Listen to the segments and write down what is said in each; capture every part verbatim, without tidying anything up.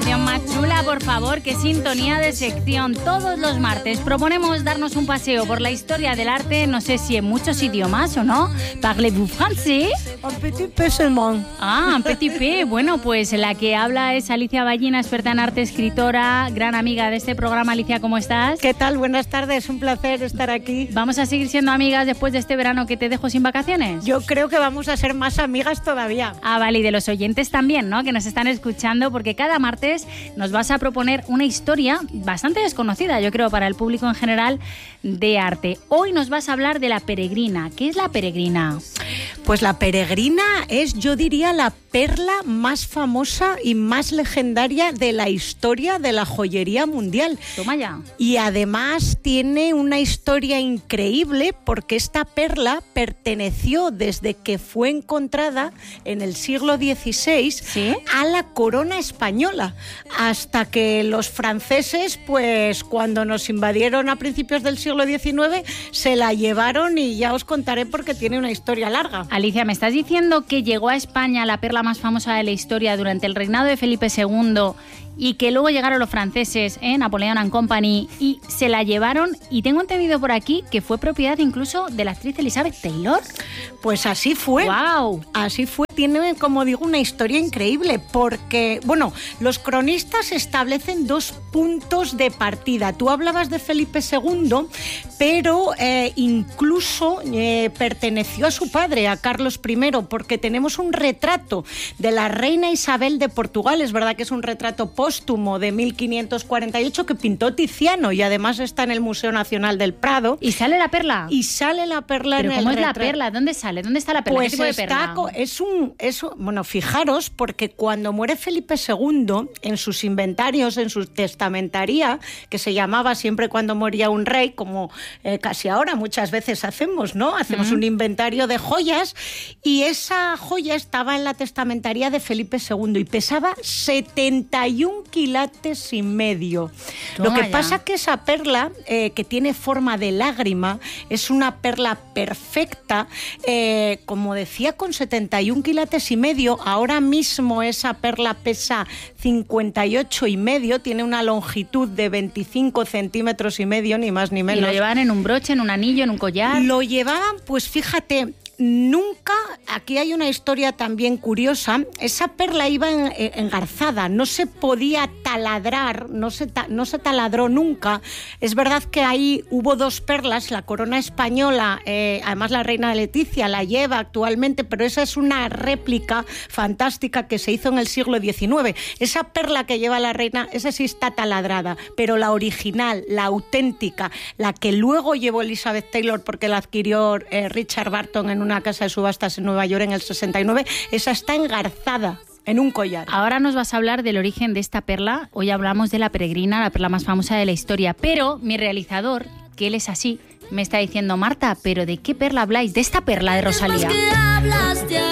canción más chula, por favor, qué sintonía de sección. Todos los martes proponemos darnos un paseo por la historia del arte, no sé si en muchos idiomas o no. ¿Parlez-vous français? Un petit peu seulement. Ah, un petit peu. Bueno, pues la que habla es Alicia Ballina, experta en arte, escritora, gran amiga de este programa. Alicia, ¿cómo estás? ¿Qué tal? Buenas tardes, un placer estar aquí. ¿Vamos a seguir siendo amigas después de este verano que te dejo sin vacaciones? Yo creo que vamos a ser más amigas todavía. Ah, vale, y de los oyentes también, ¿no? Que nos están escuchando, porque cada martes nos vas a proponer una historia bastante desconocida, yo creo, para el público en general, de arte. Hoy nos vas a hablar de La Peregrina. ¿Qué es La Peregrina? Pues La Peregrina es, yo diría, la perla más famosa y más legendaria de la historia de la joyería mundial. Toma ya. Y además tiene una historia increíble porque esta perla perteneció desde que fue encontrada en el siglo dieciséis, ¿sí?, a la corona española, hasta que los franceses, pues cuando nos invadieron a principios del siglo diecinueve, se la llevaron y ya os contaré porque tiene una historia larga. Alicia, ¿me estás diciendo que llegó a España la perla más famosa de la historia durante el reinado de Felipe segundo y que luego llegaron los franceses, eh, Napoleon and Company, y se la llevaron? Y tengo entendido por aquí que fue propiedad incluso de la actriz Elizabeth Taylor. Pues así fue. ¡Wow! Así fue. Tiene, como digo, una historia increíble porque, bueno, los cronistas establecen dos puntos de partida. Tú hablabas de Felipe segundo, pero eh, incluso eh, perteneció a su padre, a Carlos primero, porque tenemos un retrato de la reina Isabel de Portugal. Es verdad que es un retrato póstumo de mil quinientos cuarenta y ocho que pintó Tiziano y además está en el Museo Nacional del Prado. ¿Y sale la perla? Y sale la perla en el retrato. ¿Pero cómo es la perla? ¿Dónde sale? ¿Dónde está la perla? Pues ¿Qué tipo de está, perla? es un, es, bueno, fijaros, porque cuando muere Felipe segundo, en sus inventarios, en su testamentaría, que se llamaba siempre cuando moría un rey, como eh, casi ahora muchas veces hacemos, ¿no? Hacemos uh-huh. un inventario de joyas, y esa joya estaba en la testamentaría de Felipe segundo y pesaba setenta y un quilates y medio. Toma Lo que ya. pasa que esa perla, eh, que tiene forma de lágrima, es una perla perfecta, eh, como decía, con setenta y un quilates y medio. Ahora mismo esa perla pesa cincuenta y ocho y medio, tiene una longitud de veinticinco centímetros y medio, ni más ni menos. ¿Y lo llevaban en un broche, en un anillo, en un collar? Lo llevaban, pues fíjate, nunca, aquí hay una historia también curiosa, esa perla iba en, en, engarzada, no se podía taladrar, no se, ta, no se taladró nunca. Es verdad que ahí hubo dos perlas, la corona española, eh, además la reina Leticia la lleva actualmente, pero esa es una réplica fantástica que se hizo en el siglo diecinueve. Esa perla que lleva la reina, esa sí está taladrada, pero la original, la auténtica, la que luego llevó Elizabeth Taylor porque la adquirió eh, Richard Barton en una casa de subastas en Nueva York en el sesenta y nueve, esa está engarzada en un collar. Ahora nos vas a hablar del origen de esta perla. Hoy hablamos de La Peregrina, la perla más famosa de la historia, pero mi realizador, que él es así, me está diciendo: Marta, ¿pero de qué perla habláis? De esta perla de Rosalía. Que hablas te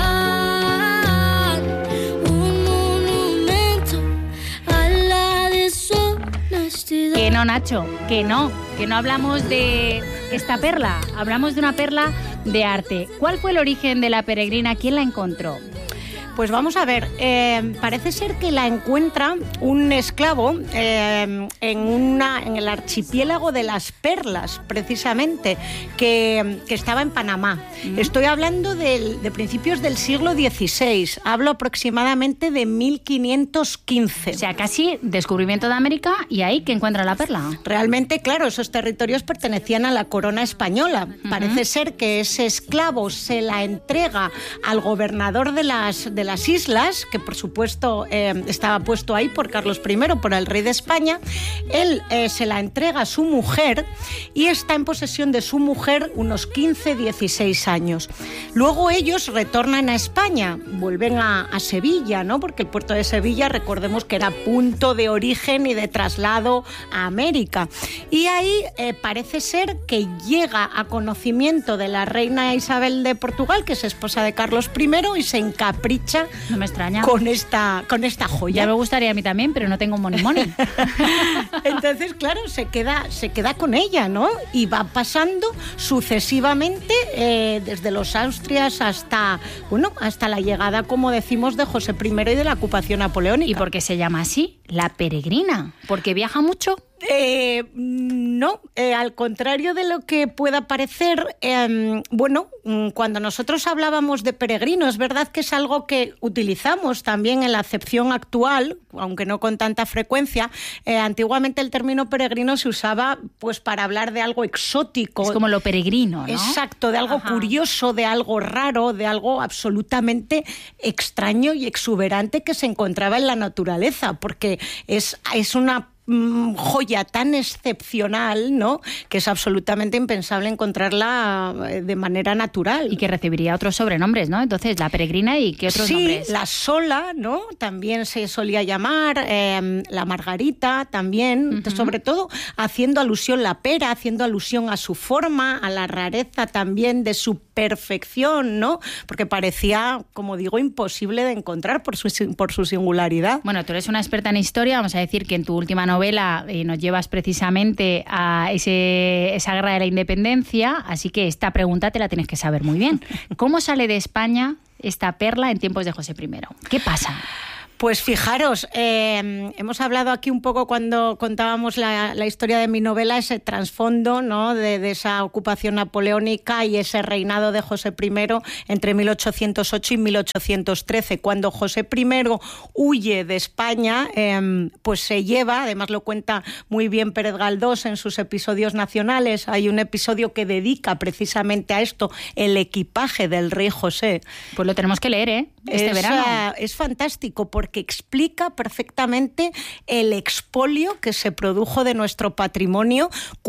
harán un monumento a la deshonestidad. Que no, Nacho, que no, que no hablamos de esta perla, hablamos de una perla de arte. ¿Cuál fue el origen de La Peregrina? ¿Quién la encontró? Pues vamos a ver, eh, parece ser que la encuentra un esclavo eh, en, una, en el archipiélago de las Perlas, precisamente, que, que estaba en Panamá. Mm. Estoy hablando del, de principios del siglo dieciséis, hablo aproximadamente de mil quinientos quince. O sea, casi descubrimiento de América, y ahí que encuentra la perla. Realmente, claro, esos territorios pertenecían a la corona española. Uh-huh. Parece ser que ese esclavo se la entrega al gobernador de las... De de las islas, que por supuesto eh, estaba puesto ahí por Carlos primero, por el rey de España. Él eh, se la entrega a su mujer y está en posesión de su mujer unos quince, dieciséis años. Luego ellos retornan a España, vuelven a, a Sevilla, ¿no? Porque el puerto de Sevilla, recordemos que era punto de origen y de traslado a América. Y ahí eh, parece ser que llega a conocimiento de la reina Isabel de Portugal, que es esposa de Carlos primero, y se encapricha hecha No me extraña. con esta, con esta joya. Ya me gustaría a mí también, pero no tengo money money. Entonces, claro, se queda, se queda con ella, ¿no? Y va pasando sucesivamente eh, desde los Austrias hasta, bueno, hasta la llegada, como decimos, de José primero y de la ocupación napoleónica. ¿Y por qué se llama así? La peregrina. ¿Porque viaja mucho? Eh, no, eh, al contrario de lo que pueda parecer, eh, bueno, cuando nosotros hablábamos de peregrino, es verdad que es algo que utilizamos también en la acepción actual, aunque no con tanta frecuencia. Eh, antiguamente el término peregrino se usaba pues para hablar de algo exótico. Es como lo peregrino, ¿no? Exacto, de algo Ajá. curioso, de algo raro, de algo absolutamente extraño y exuberante que se encontraba en la naturaleza, porque es, es una joya tan excepcional, ¿no?, que es absolutamente impensable encontrarla de manera natural. Y que recibiría otros sobrenombres, ¿no? Entonces, la peregrina y qué otros sí, nombres. Sí, la sola, ¿no?, también se solía llamar, eh, la margarita también, uh-huh. sobre todo haciendo alusión, la pera, haciendo alusión a su forma, a la rareza también de su perfección, ¿no?, porque parecía, como digo, imposible de encontrar por su, por su singularidad. Bueno, tú eres una experta en historia, vamos a decir que en tu última novela eh, nos llevas precisamente a ese, esa guerra de la independencia, así que esta pregunta te la tienes que saber muy bien. ¿Cómo sale de España esta perla en tiempos de José primero? ¿Qué pasa? Pues fijaros, eh, hemos hablado aquí un poco cuando contábamos la, la historia de mi novela, ese trasfondo, ¿no?, de, de esa ocupación napoleónica y ese reinado de José primero entre mil ochocientos ocho y mil ochocientos trece. Cuando José primero huye de España, eh, pues se lleva, además lo cuenta muy bien Pérez Galdós en sus episodios nacionales, hay un episodio que dedica precisamente a esto, el equipaje del rey José. Pues lo tenemos que leer, ¿eh?, este es, verano. Uh, es fantástico, porque que explica perfectamente el expolio que se produjo de nuestro patrimonio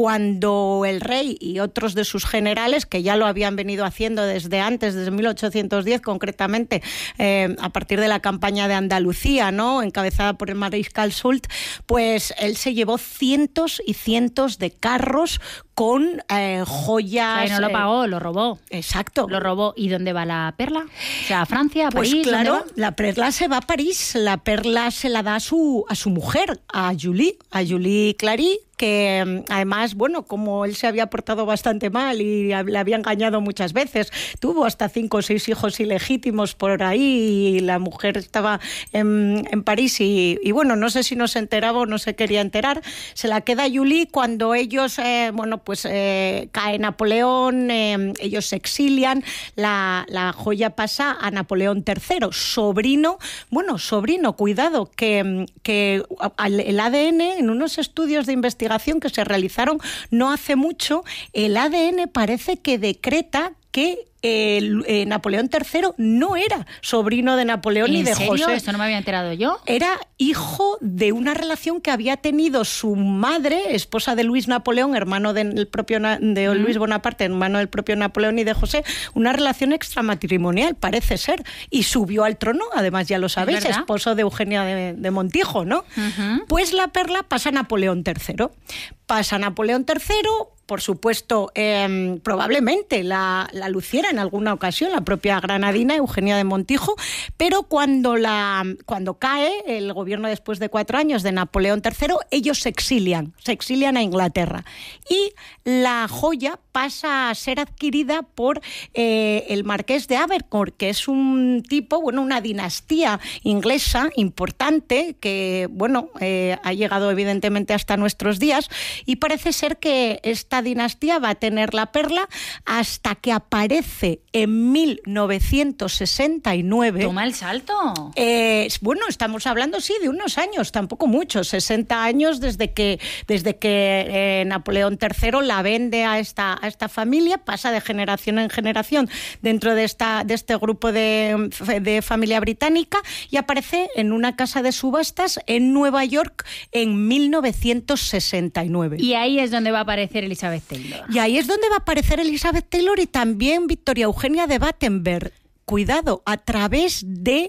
cuando el rey y otros de sus generales, que ya lo habían venido haciendo desde antes, desde mil ochocientos diez concretamente, eh, a partir de la campaña de Andalucía, ¿no?, encabezada por el mariscal Soult, pues él se llevó cientos y cientos de carros con eh, joyas. Ay, no lo pagó, eh, lo robó. Exacto. Lo robó. ¿Y dónde va la perla? O sea, ¿a Francia, a pues París? Claro, la perla se va a París. La perla se la da a su, a su mujer, a Julie, a Julie Clary, que además, bueno, como él se había portado bastante mal y le había engañado muchas veces, tuvo hasta cinco o seis hijos ilegítimos por ahí y la mujer estaba en, en París y, y bueno, no sé si no se enteraba o no se quería enterar, se la queda Julie cuando ellos, eh, bueno, pues eh, cae Napoleón, eh, ellos se exilian, la, la joya pasa a Napoleón tercero, sobrino, bueno, sobrino, cuidado, que, que el A D N, en unos estudios de investigación que se realizaron no hace mucho, el A D N parece que decreta que eh, eh, Napoleón tercero no era sobrino de Napoleón ni de serio? José. ¿Esto no me había enterado yo? Era hijo de una relación que había tenido su madre, esposa de Luis Napoleón, hermano del propio de mm. Luis Bonaparte, hermano del propio Napoleón y de José, una relación extramatrimonial, parece ser, y subió al trono, además ya lo sabéis, esposo de Eugenia de, de Montijo, ¿no? Uh-huh. Pues la perla pasa a Napoleón tercero. Pasa a Napoleón tercero, por supuesto, eh, probablemente la, la luciera en alguna ocasión la propia granadina Eugenia de Montijo, pero cuando, la, cuando cae el gobierno después de cuatro años de Napoleón tercero, ellos se exilian, se exilian a Inglaterra. Y la joya pasa a ser adquirida por eh, el marqués de Abercorn, que es un tipo, bueno, una dinastía inglesa importante que, bueno, eh, ha llegado evidentemente hasta nuestros días, y parece ser que esta dinastía va a tener la perla hasta que aparece en mil novecientos sesenta y nueve. ¿Toma el salto? Eh, bueno, estamos hablando, sí, de unos años, tampoco muchos, sesenta años desde que, desde que eh, Napoleón tercero la vende a esta, a esta familia, pasa de generación en generación dentro de, esta, de este grupo de, de familia británica y aparece en una casa de subastas en Nueva York en mil novecientos sesenta y nueve. Y ahí es donde va a aparecer Elizabeth Taylor. Y ahí es donde va a aparecer Elizabeth Taylor y también Victoria Eugenia de Battenberg. Cuidado, a través de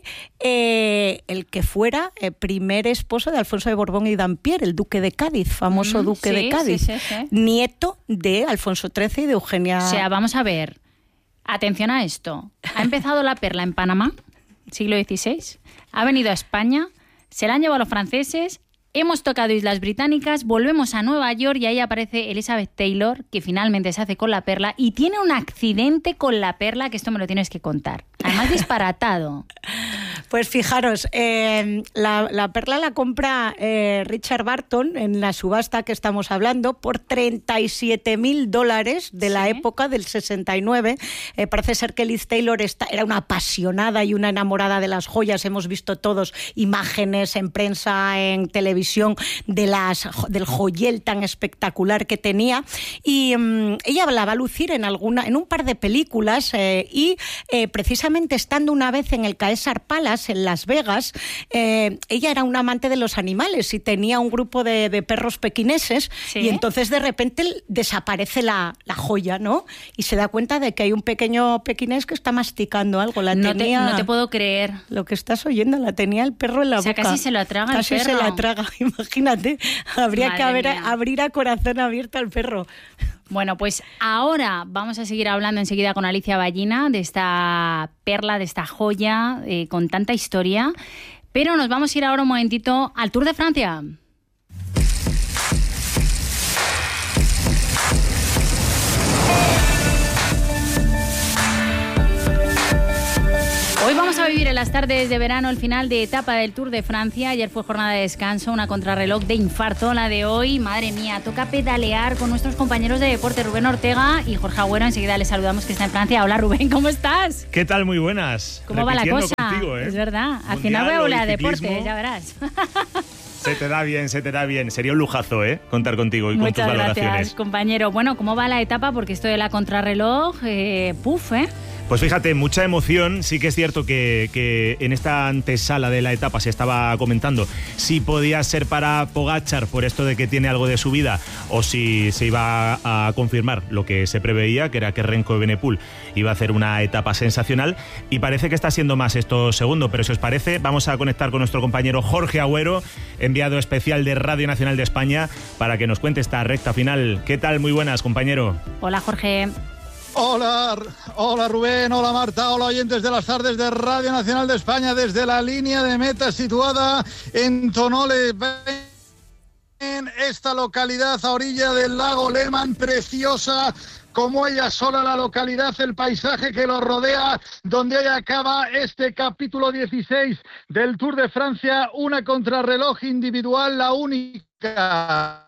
eh, el que fuera el primer esposo de Alfonso de Borbón y Dampierre, el duque de Cádiz, famoso mm, duque sí, de Cádiz, sí, sí, sí. nieto de Alfonso trece y de Eugenia. O sea, vamos a ver, atención a esto. ¿Ha empezado la perla en Panamá? siglo dieciséis. Ha venido a España, se la han llevado a los franceses, hemos tocado Islas Británicas, volvemos a Nueva York y ahí aparece Elizabeth Taylor, que finalmente se hace con la perla y tiene un accidente con la perla, que esto me lo tienes que contar. Además, disparatado. Pues fijaros, eh, la, la perla la compra eh, Richard Barton en la subasta que estamos hablando por treinta y siete mil dólares de la ¿Sí? época del sesenta y nueve. Eh, parece ser que Liz Taylor está, era una apasionada y una enamorada de las joyas. Hemos visto todos imágenes en prensa, en televisión, de las, del joyel tan espectacular que tenía. Y um, ella la va a lucir en, alguna, en un par de películas eh, y eh, precisamente estando una vez en el Caesar Palace, en Las Vegas, eh, ella era una amante de los animales y tenía un grupo de, de perros pequineses. ¿Sí? Y entonces de repente desaparece la, la joya, ¿no? Y se da cuenta de que hay un pequeño pequinés que está masticando algo. La no, tenía, te, no te puedo creer. Lo que estás oyendo, la tenía el perro en la o sea, boca. Casi se lo traga casi el perro. Casi se la traga, imagínate. Habría Madre que haber, mía. abrir a corazón abierto al perro. Bueno, pues ahora vamos a seguir hablando enseguida con Alicia Ballina de esta perla, de esta joya eh, con tanta historia, pero nos vamos a ir ahora un momentito al Tour de Francia. Hoy vamos a vivir en las tardes de verano el final de etapa del Tour de Francia. Ayer fue jornada de descanso, una contrarreloj de infarto. La de hoy, madre mía, toca pedalear con nuestros compañeros de deporte, Rubén Ortega y Jorge Agüero. Enseguida les saludamos, que está en Francia. Hola, Rubén, ¿cómo estás? ¿Qué tal? Muy buenas. ¿Cómo va la cosa? Contigo, ¿eh? Es verdad. Al Mundial, final voy a volar a ciclismo. deporte, ya verás. Se te da bien, se te da bien. Sería un lujazo, ¿eh? Contar contigo y con Muchas tus valoraciones. gracias, compañero. Bueno, ¿cómo va la etapa? Porque esto de la contrarreloj, eh, puf, ¿eh? Pues fíjate, mucha emoción. Sí que es cierto que, que en esta antesala de la etapa se estaba comentando si podía ser para Pogačar por esto de que tiene algo de subida o si se iba a confirmar lo que se preveía, que era que Remco Evenepoel iba a hacer una etapa sensacional, y parece que está siendo más esto segundo. Pero si os parece, vamos a conectar con nuestro compañero Jorge Agüero, enviado especial de Radio Nacional de España, para que nos cuente esta recta final. ¿Qué tal? Muy buenas, compañero. Hola, Jorge. Hola, hola Rubén, hola Marta, hola oyentes de las tardes de Radio Nacional de España, desde la línea de meta situada en Tonole, en esta localidad a orilla del lago Lehmann, preciosa como ella sola la localidad, el paisaje que lo rodea, donde ahí acaba este capítulo dieciséis del Tour de Francia, una contrarreloj individual, la única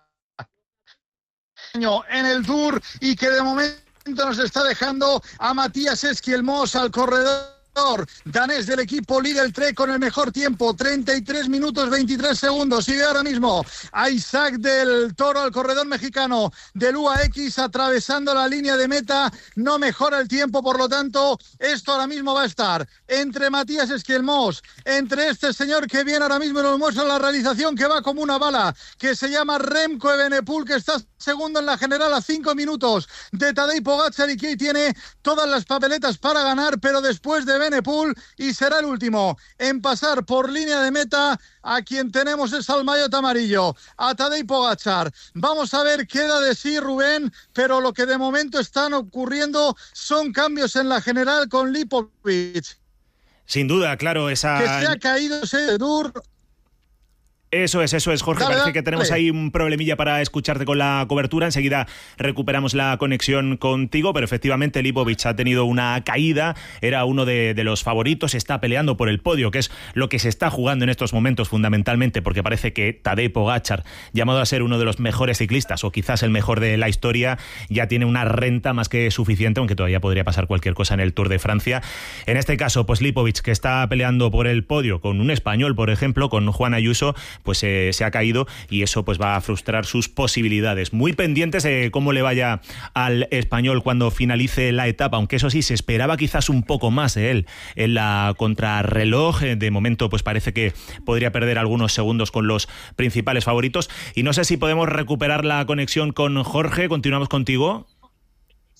en el Tour, y que de momento nos está dejando a Matías Esquielmos, al corredor danés del equipo Lidl Trek, con el mejor tiempo, treinta y tres minutos veintitrés segundos. Sigue ahora mismo a Isaac del Toro, al corredor mexicano del U A X, atravesando la línea de meta. No mejora el tiempo, por lo tanto esto ahora mismo va a estar entre Matías Esquielmos, entre este señor que viene ahora mismo, nos muestra la realización, que va como una bala, que se llama Remco Evenepoel, que está segundo en la general a cinco minutos de Tadej Pogačar, y que tiene todas las papeletas para ganar, pero después de Evenepoel, y será el último en pasar por línea de meta. A quien tenemos es al maillot amarillo, a Tadej Pogačar. Vamos a ver qué da de sí Rubén, pero lo que de momento están ocurriendo son cambios en la general con Lipovic. Sin duda, claro, esa... Que se ha caído ese Tour. Eso es, eso es, Jorge. Dale, Parece dale. que tenemos ahí un problemilla para escucharte con la cobertura. Enseguida recuperamos la conexión contigo, pero efectivamente Lipovic ha tenido una caída. Era uno de, de los favoritos, está peleando por el podio, que es lo que se está jugando en estos momentos fundamentalmente, porque parece que Tadej Pogačar, llamado a ser uno de los mejores ciclistas, o quizás el mejor de la historia, ya tiene una renta más que suficiente, aunque todavía podría pasar cualquier cosa en el Tour de Francia. En este caso, pues Lipovic, que está peleando por el podio con un español, por ejemplo, con Juan Ayuso, pues eh, se ha caído, y eso pues va a frustrar sus posibilidades. Muy pendientes de cómo le vaya al español cuando finalice la etapa, aunque eso sí, se esperaba quizás un poco más de él en la contrarreloj. De momento pues parece que podría perder algunos segundos con los principales favoritos, y no sé si podemos recuperar la conexión con Jorge. Continuamos contigo.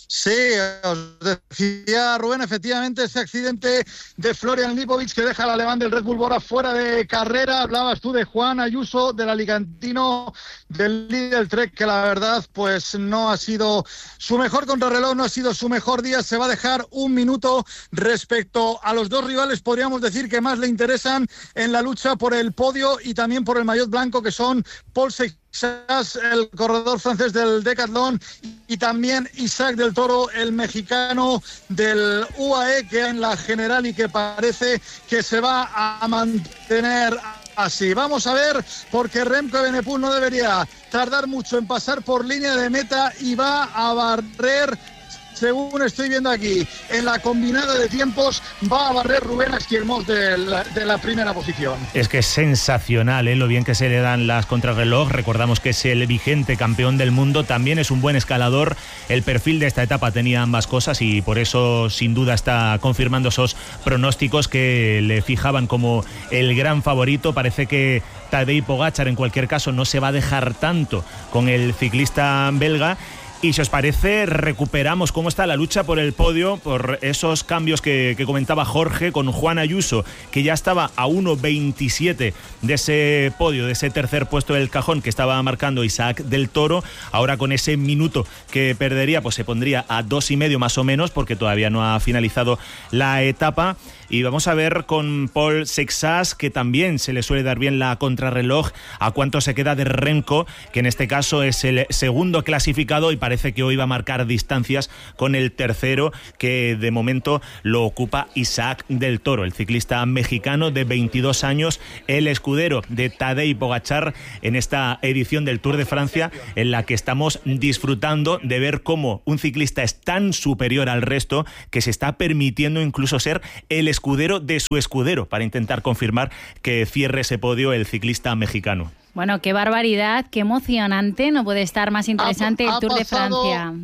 Sí, os decía Rubén, efectivamente ese accidente de Florian Lipovic que deja al alemán del Red Bull Bora fuera de carrera. Hablabas tú de Juan Ayuso, del alicantino del Lidl Trek, que la verdad pues no ha sido su mejor contrarreloj, no ha sido su mejor día. Se va a dejar un minuto respecto a los dos rivales, podríamos decir, que más le interesan en la lucha por el podio y también por el maillot blanco, que son Paul Seixas, el corredor francés del Decathlon, y también Isaac del Toro, el mexicano del U A E, que en la general y que parece que se va a mantener así. Vamos a ver, porque Remco Evenepoel no debería tardar mucho en pasar por línea de meta y va a barrer, según estoy viendo aquí, en la combinada de tiempos, va a barrer Rubén Esquilmós de la, de la primera posición. Es que es sensacional, ¿eh? Lo bien que se le dan las contrarreloj. Recordamos que es el vigente campeón del mundo, también es un buen escalador. El perfil de esta etapa tenía ambas cosas y por eso sin duda está confirmando esos pronósticos que le fijaban como el gran favorito. Parece que Tadej Pogačar en cualquier caso no se va a dejar tanto con el ciclista belga. Y si os parece, recuperamos cómo está la lucha por el podio, por esos cambios que, que comentaba Jorge, con Juan Ayuso, que ya estaba a uno veintisiete de ese podio, de ese tercer puesto del cajón que estaba marcando Isaac del Toro. Ahora con ese minuto que perdería, pues se pondría a dos y medio más o menos, porque todavía no ha finalizado la etapa. Y vamos a ver con Paul Seixas, que también se le suele dar bien la contrarreloj, a cuánto se queda de Remco, que en este caso es el segundo clasificado y parece que hoy va a marcar distancias con el tercero, que de momento lo ocupa Isaac del Toro, el ciclista mexicano de veintidós años, el escudero de Tadej Pogačar en esta edición del Tour de Francia, en la que estamos disfrutando de ver cómo un ciclista es tan superior al resto que se está permitiendo incluso ser el escudero de su escudero para intentar confirmar que cierre ese podio el ciclista mexicano. Bueno, qué barbaridad, qué emocionante, no puede estar más interesante ha, ha el Tour pasado... de Francia.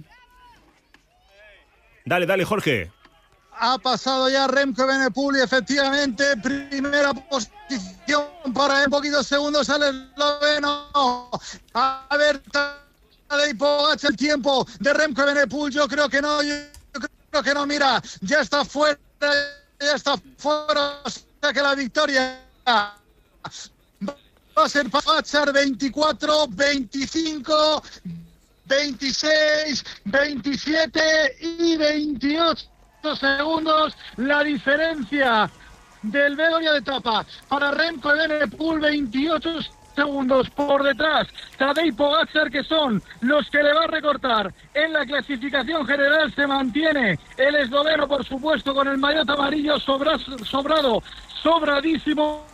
Dale, dale, Jorge. Ha pasado ya Remco Evenepoel y efectivamente primera posición para en poquitos segundos al esloveno. A ver, Tadej Pogačar, el tiempo de Remco Evenepoel, yo creo que no, yo creo que no, mira, ya está fuera, ya está fuera, o sea que la victoria va a ser Pogačar. Veinticuatro, veinticinco, veintiséis, veintisiete y veintiocho segundos la diferencia del velorio de etapa para Remco Evenepoel. Veintiocho segundos por detrás Tadej Pogačar, que son los que le va a recortar en la clasificación general. Se mantiene el esloveno, por supuesto, con el maillot amarillo sobra, sobrado, sobradísimo.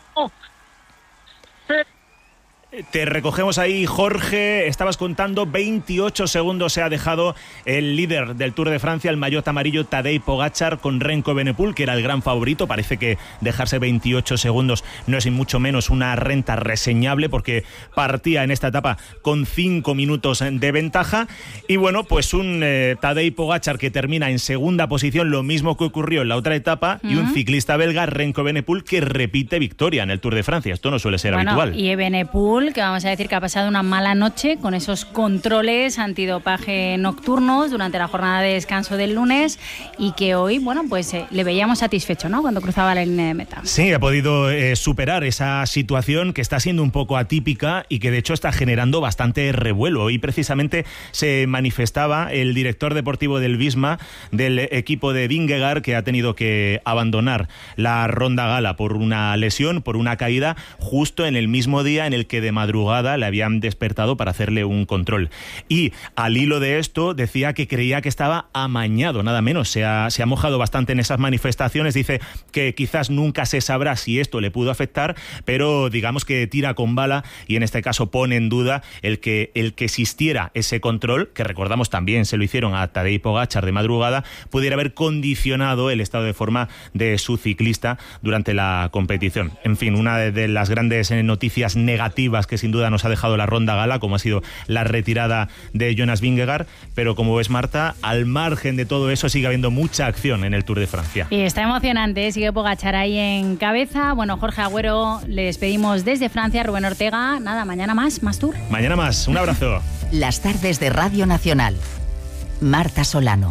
Te recogemos ahí, Jorge. Estabas contando, veintiocho segundos se ha dejado el líder del Tour de Francia, el maillot amarillo Tadej Pogačar, con Remco Evenepoel, que era el gran favorito. Parece que dejarse veintiocho segundos no es ni mucho menos una renta reseñable, porque partía en esta etapa con cinco minutos de ventaja. Y bueno, pues un eh, Tadej Pogačar que termina en segunda posición, lo mismo que ocurrió en la otra etapa, uh-huh. y un ciclista belga, Remco Evenepoel, que repite victoria en el Tour de Francia. Esto no suele ser bueno, habitual. Y Evenepoel, que vamos a decir que ha pasado una mala noche con esos controles antidopaje nocturnos durante la jornada de descanso del lunes, y que hoy, bueno, pues eh, le veíamos satisfecho, ¿no?, cuando cruzaba la línea de meta. Sí, ha podido eh, superar esa situación que está siendo un poco atípica y que de hecho está generando bastante revuelo. Y precisamente se manifestaba el director deportivo del Visma, del equipo de Vingegaard, que ha tenido que abandonar la Ronda Gala por una lesión, por una caída, justo en el mismo día en el que de madrugada le habían despertado para hacerle un control. Y al hilo de esto decía que creía que estaba amañado, nada menos. Se ha, se ha mojado bastante en esas manifestaciones. Dice que quizás nunca se sabrá si esto le pudo afectar, pero digamos que tira con bala, y en este caso pone en duda el que, el que existiera ese control, que recordamos también se lo hicieron a Tadej Pogačar de madrugada, pudiera haber condicionado el estado de forma de su ciclista durante la competición. En fin, una de, de las grandes noticias negativas que sin duda nos ha dejado la Ronda Gala, como ha sido la retirada de Jonas Vingegaard, pero como ves, Marta, al margen de todo eso sigue habiendo mucha acción en el Tour de Francia. Y está emocionante, sigue Pogačar ahí en cabeza. Bueno, Jorge Agüero, le despedimos desde Francia. Rubén Ortega, nada, mañana más, más Tour. Mañana más, un abrazo. Las tardes de Radio Nacional. Marta Solano.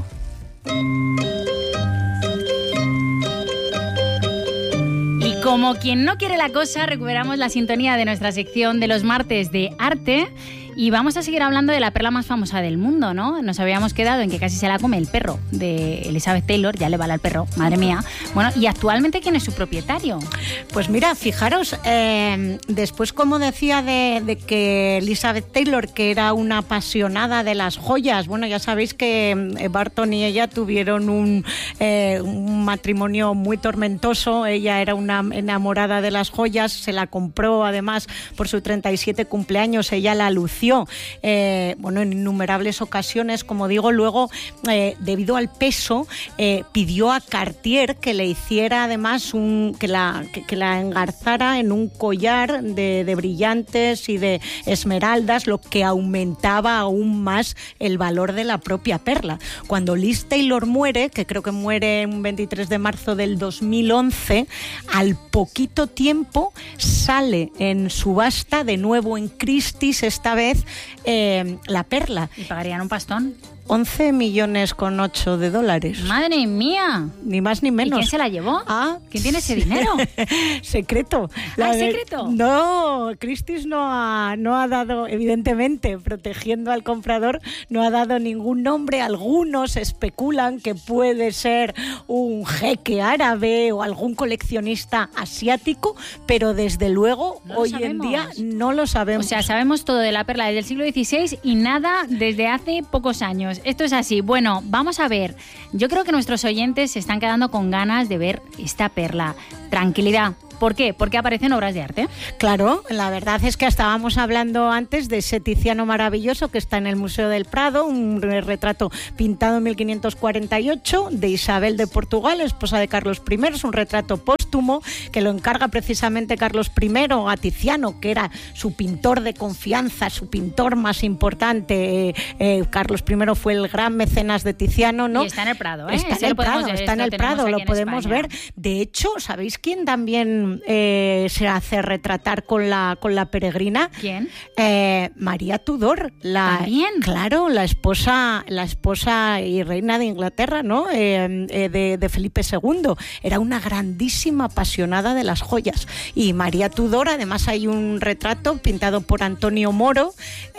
Y como quien no quiere la cosa, recuperamos la sintonía de nuestra sección de los martes de arte. Y vamos a seguir hablando de la perla más famosa del mundo, ¿no? Nos habíamos quedado en que casi se la come el perro de Elizabeth Taylor, ya le vale al perro, madre mía. Bueno, ¿y actualmente quién es su propietario? Pues mira, fijaros, eh, después, como decía, de, de que Elizabeth Taylor, que era una apasionada de las joyas, bueno, ya sabéis que Barton y ella tuvieron un, eh, un matrimonio muy tormentoso. Ella era una enamorada de las joyas, se la compró además por su treinta y siete cumpleaños, ella la lució. Eh, bueno, en innumerables ocasiones, como digo, luego, eh, debido al peso, eh, pidió a Cartier que le hiciera además un, que la, que, que la engarzara en un collar de, de brillantes y de esmeraldas, lo que aumentaba aún más el valor de la propia perla. Cuando Liz Taylor muere, que creo que muere un veintitrés de marzo del dos mil once, al poquito tiempo sale en subasta de nuevo en Christie's, esta vez eh, la perla. ¿Y pagarían un pastón? once millones con ocho de dólares. ¡Madre mía! Ni más ni menos. ¿Y quién se la llevó? Ah, ¿Quién tiene ese dinero? Secreto. ¿Ah, es secreto? No, Christie's no ha, no ha dado, evidentemente, protegiendo al comprador, no ha dado ningún nombre. Algunos especulan que puede ser un jeque árabe o algún coleccionista asiático, pero desde luego No lo hoy sabemos. en día no lo sabemos. O sea, sabemos todo de la perla desde el siglo dieciséis y nada desde hace pocos años. Esto es así. Bueno, vamos a ver. Yo creo que nuestros oyentes se están quedando con ganas de ver esta perla. Tranquilidad. ¿Por qué? Porque aparecen obras de arte. Claro, la verdad es que estábamos hablando antes de ese Tiziano maravilloso que está en el Museo del Prado, un retrato pintado en mil quinientos cuarenta y ocho de Isabel de Portugal, esposa de Carlos primero, es un retrato póstumo que lo encarga precisamente Carlos primero a Tiziano, que era su pintor de confianza, su pintor más importante. Eh, eh, Carlos primero fue el gran mecenas de Tiziano, ¿no? Y está en el Prado, ¿eh? Está Ese en lo el podemos Prado, ver, está en esto el tenemos Prado, aquí lo en podemos España. ver. De hecho, ¿sabéis quién también eh, se hace retratar con la, con la peregrina? ¿Quién? Eh, María Tudor, la, ¿También? claro, la esposa, la esposa y reina de Inglaterra, ¿no? Eh, eh, de, de Felipe segundo. Era una grandísima apasionada de las joyas. Y María Tudor, además, hay un retrato pintado por Antonio Moro,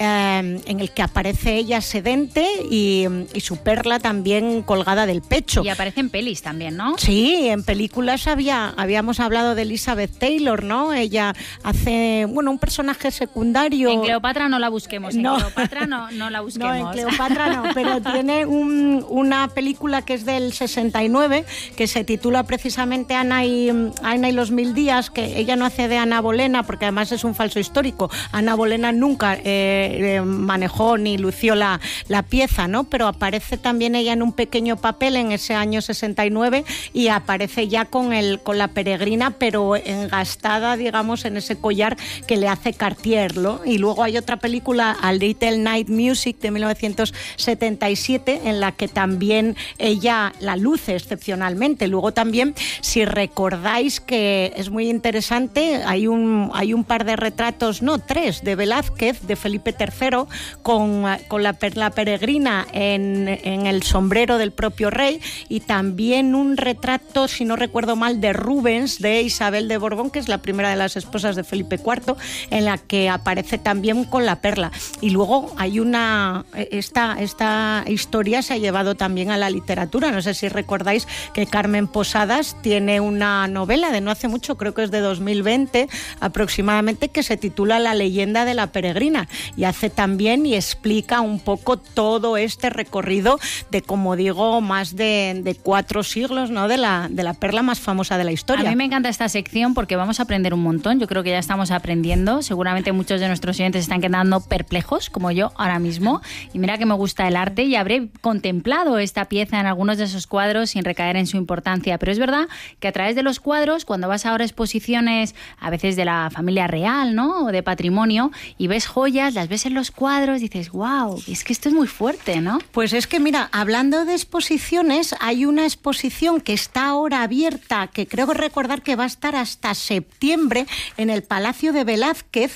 eh, en el que aparece ella sedente y, y su perla también colgada del pecho. Y aparecen pelis también, ¿no? Sí, en películas había, habíamos hablado de Elizabeth Taylor, ¿no? Ella hace, bueno, un personaje secundario. En Cleopatra no la busquemos, en No. Cleopatra no, no la busquemos. No, en Cleopatra no, pero tiene un- una película que es del sesenta y nueve, que se titula precisamente Ana y, Ana y los mil días, que ella no hace de Ana Bolena, porque además es un falso histórico. Ana Bolena nunca eh, eh, manejó ni lució la, la pieza, ¿no? Pero aparece también ella en un pequeño papel en ese año sesenta y nueve y aparece ya con, el, con la peregrina, pero engastada, digamos, en ese collar que le hace Cartier, ¿no? Y luego hay otra película, A Little Night Music, de mil novecientos setenta y siete, en la que también ella la luce excepcionalmente. Luego también, si recordáis, que es muy interesante, hay un, hay un par de retratos, no, tres, de Velázquez, de Felipe tercero, con, con la perla peregrina en, en el sombrero del propio rey, y también un retrato, si no recuerdo mal, de Rubens, de Isabel de Borbón, que es la primera de las esposas de Felipe cuarto, en la que aparece también con la perla. Y luego hay una, esta, esta historia se ha llevado también a la literatura. No sé si recordáis que Carmen Posadas tiene una novela de no hace mucho, creo que es de dos mil veinte aproximadamente, que se titula La leyenda de la peregrina, y hace también y explica un poco todo este recorrido de, como digo, más de, de cuatro siglos, ¿no? de la, de la perla más famosa de la historia. A mí me encanta esta sección porque vamos a aprender un montón. Yo creo que ya estamos aprendiendo. Seguramente muchos de nuestros oyentes están quedando perplejos, como yo ahora mismo. Y mira que me gusta el arte y habré contemplado esta pieza en algunos de esos cuadros sin recaer en su importancia. Pero es verdad que a través de los cuadros, cuando vas ahora a exposiciones, a veces de la familia real, ¿no? O de patrimonio, y ves joyas, las ves en los cuadros, dices, wow, es que esto es muy fuerte, ¿no? Pues es que, mira, hablando de exposiciones, hay una exposición que está ahora abierta, que creo recordar que va a estar hasta septiembre en el Palacio de Velázquez,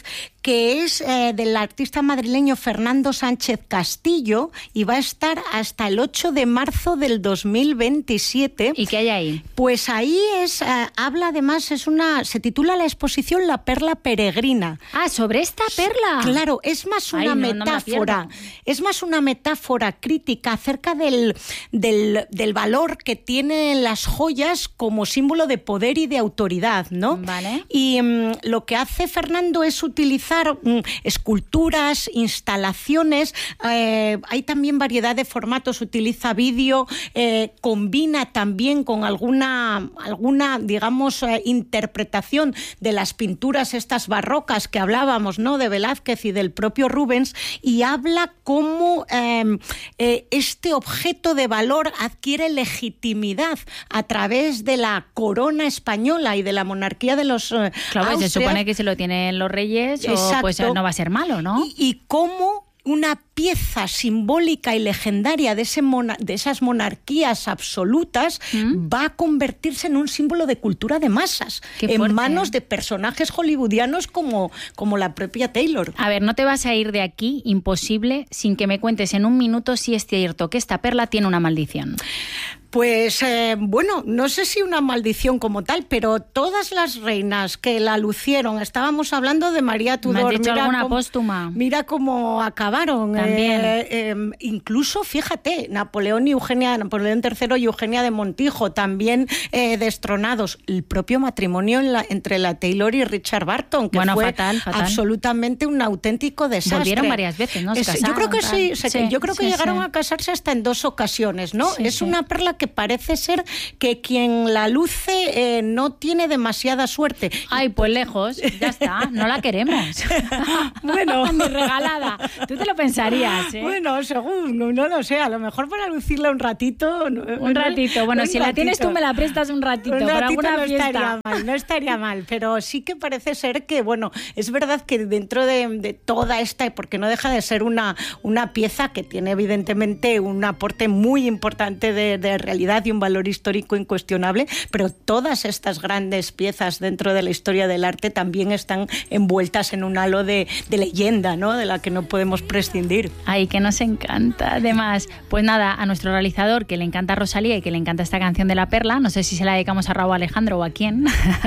que es eh, del artista madrileño Fernando Sánchez Castillo y va a estar hasta el ocho de marzo del dos mil veintisiete. ¿Y qué hay ahí? Pues ahí es, eh, habla además, es una, se titula la exposición La Perla Peregrina. Ah, sobre esta perla. Claro, es más una Ay, no, no me la metáfora, pierdo. es más una metáfora crítica acerca del, del, del valor que tienen las joyas como símbolo de poder y de autoridad, ¿no? Vale. Y um, lo que hace Fernando es utilizar um, esculturas, instalaciones, eh, hay también variedad de formatos, utiliza vídeo, eh, combina también con alguna, alguna digamos, eh, interpretación de las pinturas estas barrocas que hablábamos, ¿no? De Velázquez y del propio Rubens, y habla cómo eh, eh, este objeto de valor adquiere legitimidad a través de la corona española y de la monarquía de los eh, Claro, Austrias. se supone que se lo tienen los reyes, Exacto. o pues no va a ser malo, ¿no? Y, y cómo una pieza simbólica y legendaria de, ese mona- de esas monarquías absolutas ¿Mm? va a convertirse en un símbolo de cultura de masas, Qué en fuerte. manos de personajes hollywoodianos como, como la propia Taylor. A ver, no te vas a ir de aquí, imposible, sin que me cuentes en un minuto si es cierto que esta perla tiene una maldición. Pues eh, bueno, no sé si una maldición como tal, pero todas las reinas que la lucieron, estábamos hablando de María Tudor. ¿Me has dicho mira alguna cómo- póstuma? Mira cómo acabaron. También. Eh, eh, incluso, fíjate, Napoleón y Eugenia, Napoleón tercero y Eugenia de Montijo, también eh, destronados. El propio matrimonio en la, entre la Taylor y Richard Barton, que Bueno, fue fatal, fatal. absolutamente un auténtico desastre. Volvieron varias veces, ¿no? Se Es- yo casaron, creo que tal. sí, se- Sí, yo creo que sí, llegaron sí. a casarse hasta en dos ocasiones, ¿no? Sí, es sí. una perla que parece ser que quien la luce eh, no tiene demasiada suerte. Ay, pues lejos, ya está, no la queremos. Bueno. Ni regalada. Tú te lo pensarías, ¿eh? Bueno, según, no, no lo sé, a lo mejor para lucirla un ratito. no- Un ratito. Bueno, un si la tienes tú, ratito. me la prestas un ratito. Un para ratito alguna no fiesta. estaría mal, no estaría mal, pero sí que parece ser que, bueno, es verdad que dentro de, de toda esta, porque no deja de ser una, una pieza que tiene evidentemente un aporte muy importante de, de realidad y un valor histórico incuestionable, pero todas estas grandes piezas dentro de la historia del arte también están envueltas en un halo de, de leyenda, ¿no? De la que no podemos prescindir. Ay, que nos encanta. Además, pues nada, a nuestro realizador, que le encanta Rosalía y que le encanta esta canción de La Perla, no sé si se la dedicamos a Raúl Alejandro o a quién,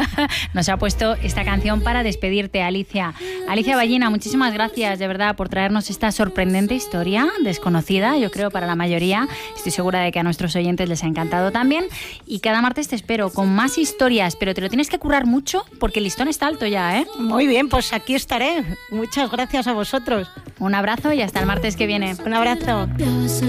nos ha puesto esta canción para despedirte, Alicia. Alicia Ballina, muchísimas gracias, de verdad, por traernos esta sorprendente historia, desconocida, yo creo, para la mayoría. Estoy segura de que a nuestros oyentes les ha encantado también. Y cada martes te espero con más historias, pero te lo tienes que currar mucho porque el listón está alto ya, ¿eh? Muy bien, pues aquí estaré. Muchas gracias a vosotros. Un abrazo y hasta el martes que viene. Un abrazo.